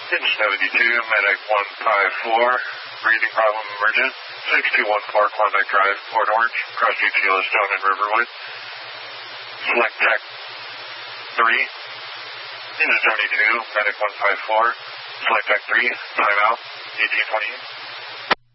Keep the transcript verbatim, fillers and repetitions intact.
Hinge seventy-two, medic one five four, breathing problem emergent, six two one four Klondike Drive, Port Orange, cross street to Yellowstone and Riverwood. Select tech three, Hinge seventy-two, medic one five four, select tech three, timeout, eighteen twenty-eight.